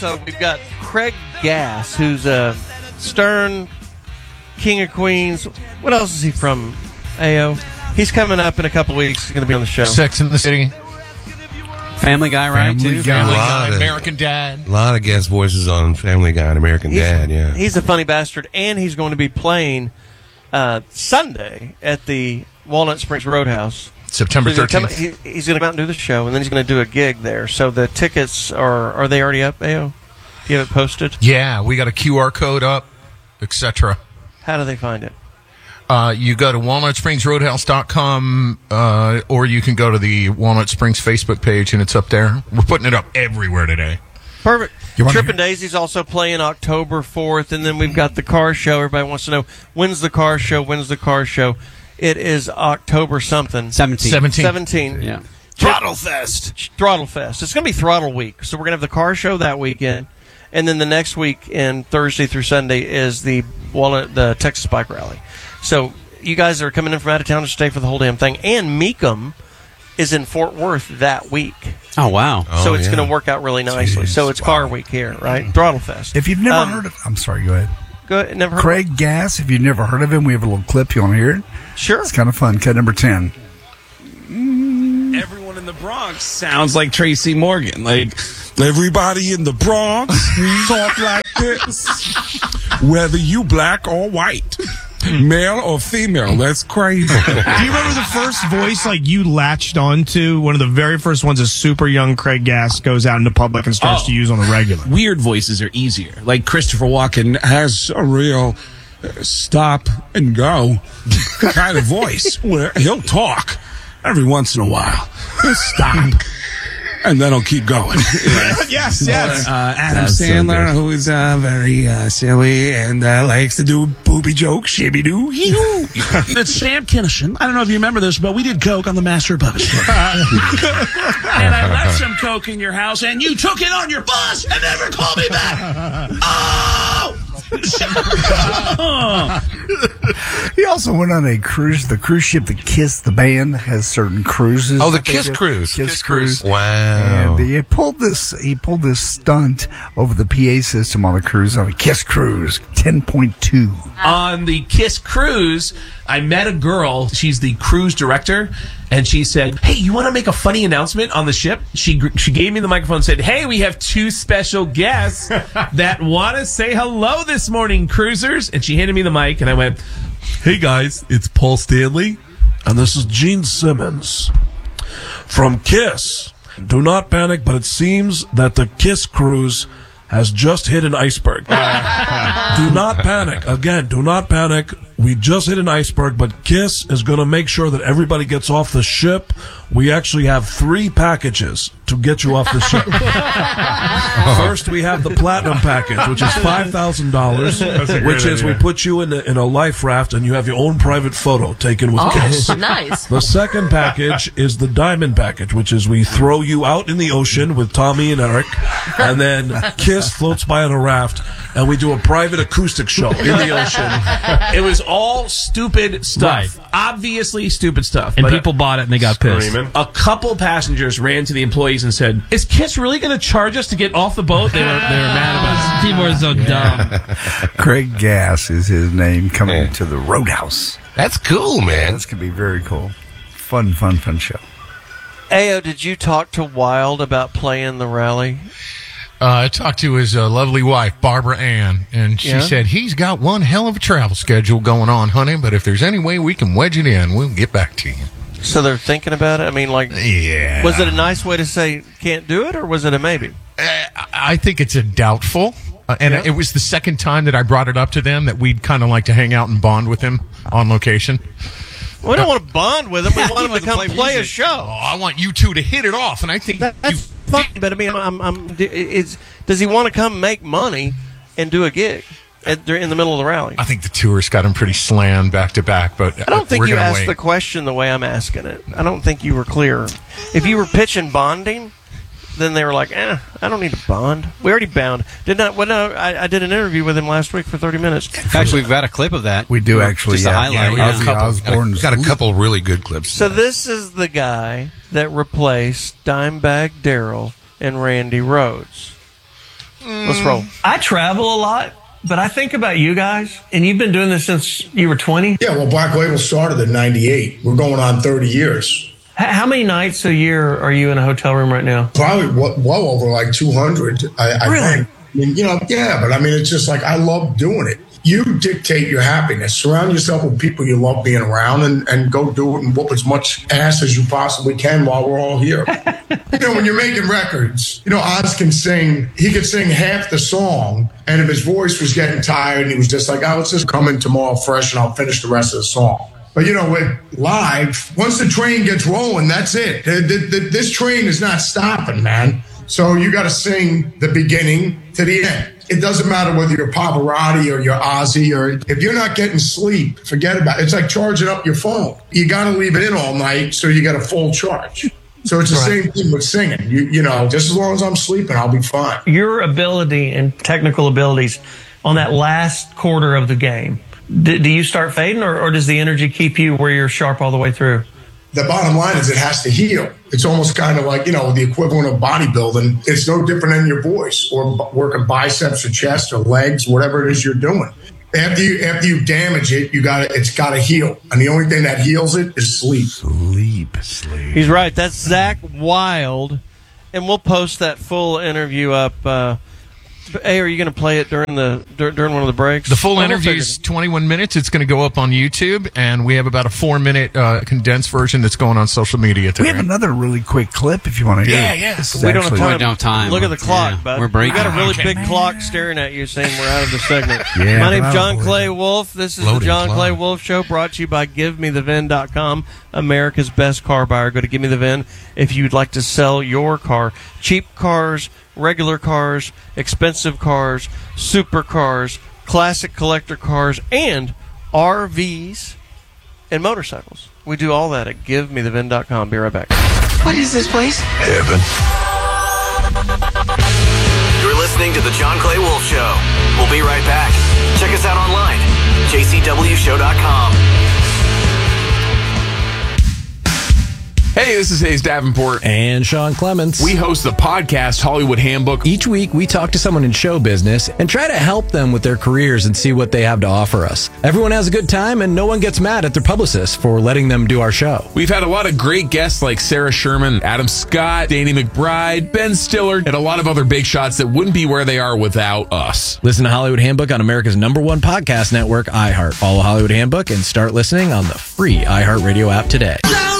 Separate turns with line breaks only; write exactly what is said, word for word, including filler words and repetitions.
So we've got Craig Gass, who's a Stern, King of Queens. What else is he from, A O? He's coming up in a couple weeks. He's going to be on the show.
Sex in the City.
Family Guy, right?
Family
too?
Guy.
Family
A
Guy,
lot of-
American Dad.
A lot of guest voices on Family Guy and American
He's,
Dad, yeah.
He's a funny bastard, and he's going to be playing uh, Sunday at the Walnut Springs Roadhouse.
September
So he's gonna
thirteenth.
come- he- he's going to come out and do the show, and then he's going to do a gig there. So the tickets are are they already up, A O? You have it posted?
Yeah, we got a Q R code up, et cetera.
How do they find it?
Uh, you go to walnut springs roadhouse dot com, uh, or you can go to the Walnut Springs Facebook page, and it's up there. We're putting it up everywhere today.
Perfect.
You wanna
Trippin' Daisy's also playing October fourth, and then we've got the car show. Everybody wants to know, when's the car show? When's the car show? It is October something.
seventeen.
seventeen.
seventeen.
Yeah.
Throttle Fest. Throttle Fest. It's going to be Throttle Week. So we're going to have the car show that weekend. And then the next week, and Thursday through Sunday, is the Walnut, the Texas Bike Rally. So you guys are coming in from out of town to stay for the whole damn thing. And Meekum is in Fort Worth that week.
Oh, wow.
Oh,
so it's
yeah.
going to work out really nicely.
Jeez,
so it's
wow.
Car Week here, right? Throttle Fest.
If you've never
Um,
heard of, I'm sorry, go ahead.
Go ahead, never heard
Craig Gass, if you've never heard of him, we have a little clip. You want to hear it?
Sure.
It's kind of fun. Cut number ten.
Everyone in the Bronx sounds like Tracy Morgan. Like, everybody in the Bronx talk like this. Whether you black or white, male or female, that's crazy.
Do you remember the first voice like you latched onto? One of the very first ones is super young Craig Gass goes out into public and starts
Oh.
to use on the regular.
Weird voices are easier. Like Christopher Walken has a real uh, stop and go kind of voice where he'll talk every once in a while. He'll stop. And then he'll keep going.
Yes, yes.
Uh, Adam
That's so
Sandler,
good.
who is uh, very uh, silly and uh, likes to do booby jokes, shibby doo. It's Sam Kinison. I don't know if you remember this, but we did coke on the Master of Puppets. And I left some coke in your house, and you took it on your bus and never called me back. Oh!
He also went on a cruise. The cruise ship, the Kiss, the band, has certain cruises.
Oh, the
that they
Kiss
do.
Cruise.
Kiss,
Kiss
Cruise.
Cruise. Wow.
And he pulled this. He pulled this stunt over the P A system on the cruise on a Kiss Cruise ten point two.
On the Kiss cruise, I met a girl. She's the cruise director, and she said, "Hey, you want to make a funny announcement on the ship?" She gr- she gave me the microphone and said, "Hey, we have two special guests that want to say hello this morning, cruisers." And she handed me the mic, and I went,
Hey guys, it's Paul Stanley, and this is Gene Simmons from Kiss. Do not panic, but it seems that the Kiss cruise has just hit an iceberg. Do not panic. Again, do not panic. We just hit an iceberg, but Kiss is going to make sure that everybody gets off the ship. We actually have three packages to get you off the ship. First, we have the platinum package, which is five thousand dollars, which is we put you in a, in a life raft and you have your own private photo taken with Kiss.
Oh, nice.
The second package is the diamond package, which is we throw you out in the ocean with Tommy and Eric, and then Kiss floats by on a raft, and we do a private acoustic show in the ocean.
it was all stupid stuff. Obviously stupid stuff.
And
But
people bought it and they got pissed.
a couple passengers ran to the employees and said, "Is Kiss really going to charge us to get off the boat?" They were, they were mad about it.
People are so dumb.
Craig Gass is his name, coming
Yeah.
to the Roadhouse.
That's cool, man.
This could be very cool. Fun, fun, fun show.
A O, did you talk to Wild about playing the rally?
Uh, I talked to his uh, lovely wife, Barbara Ann, and she
Yeah?
said he's got one hell of a travel schedule going on, honey, but if there's any way we can wedge it in, we'll get back to you.
So they're thinking about it? I mean, like,
Yeah.
was it a nice way to say can't do it, or was it a maybe?
Uh, I think it's a doubtful. Uh, and
Yeah.
it was the second time that I brought it up to them that we'd kind of like to hang out and bond with him on location.
We don't want to bond with him. We want him to come play, a show.
Oh, I want you two to hit it off, and I think
That,
you.
that's fine, but I mean, I'm, I'm, is, does he want to come make money and do a gig at, in the middle of the rally?
I think the tourist got him pretty slammed back to back, but
I don't think
we're
you
gonna
asked
wait.
the question the way I'm asking it. I don't think you were clear. If you were pitching bonding, then they were like, eh, I don't need to bond. We already bound. Did not. Well, no, I, I did an interview with him last week for thirty minutes.
Actually, we've got a clip of that.
We do actually.
Just a
yeah.
highlight,
Yeah,
yeah.
Ozzy
Got a-
Osbourne's
got a couple really good clips.
So this is the guy that replaced Dimebag Darrell and Randy Rhoads. Let's roll.
I travel a lot, but I think about you guys, and you've been doing this since you were twenty.
Yeah, well, Black Label started in ninety-eight. We're going on thirty years.
H- how many nights a year are you in a hotel room right now?
Probably well, well over like two hundred. I, I
Really?
think. I mean, you know, yeah, but I mean, it's just like I love doing it. You dictate your happiness. Surround yourself with people you love being around and, and go do it and whoop as much ass as you possibly can while we're all here. You know, when you're making records, you know, Oz can sing, he could sing half the song, and if his voice was getting tired and he was just like, oh, let's just come in tomorrow fresh and I'll finish the rest of the song. But, you know, with live, once the train gets rolling, that's it. The, the, the, this train is not stopping, man. So you got to sing the beginning to the end. It doesn't matter whether you're Pavarotti or you're Ozzy, or if you're not getting sleep, forget about it. It's like charging up your phone. You got to leave it in all night so you get a full charge. So it's the
Right.
same thing with singing. You, you know, just as long as I'm sleeping, I'll be fine.
Your ability and technical abilities on that last quarter of the game, do, do you start fading, or, or does the energy keep you where you're sharp all the way through?
The bottom line is it has to heal. It's almost kind of like, you know, the equivalent of bodybuilding. It's no different than your voice or b- working biceps or chest or legs, whatever it is you're doing. After you after you damage it, you got it's got to heal, and the only thing that heals it is sleep.
Sleep, sleep.
He's right. That's Zach Wild, and we'll post that full interview up. Uh, hey, are you going to play it during the dur- during one of the breaks?
The full
Oh, we'll
interview
figure
is twenty-one minutes. It's going to go up on YouTube, and we have about a four-minute uh, condensed version that's going on social media
We
today.
have another really quick clip if you want to hear.
Yeah,
it.
yeah.
This is
We don't have
actually-
time.
We don't have time.
Look at the clock,
Yeah,
bud.
we're breaking.
We got a really
Okay.
big clock staring at you saying we're out of the segment.
Yeah,
My name's
but I
John
don't
Clay
believe
Wolf. This is
Loading
the John
clock.
Clay Wolf Show, brought to you by Give Me The Vin dot com, America's best car buyer. Go to Give Me The Vin if you'd like to sell your car. Cheap cars, regular cars, expensive cars, supercars, classic collector cars, and R Vs and motorcycles. We do all that at Give Me The Vin dot com. Be right back.
What is this place?
Heaven.
You're listening to The John Clay Wolf Show. We'll be right back. Check us out online, J C W show dot com.
Hey, this is Hayes Davenport.
And Sean Clements.
We host the podcast Hollywood Handbook.
Each week, we talk to someone in show business and try to help them with their careers and see what they have to offer us. Everyone has a good time, and no one gets mad at their publicists for letting them do our show.
We've had a lot of great guests like Sarah Sherman, Adam Scott, Danny McBride, Ben Stiller, and a lot of other big shots that wouldn't be where they are without us.
Listen to Hollywood Handbook on America's number one podcast network, iHeart. Follow Hollywood Handbook and start listening on the free iHeartRadio app today.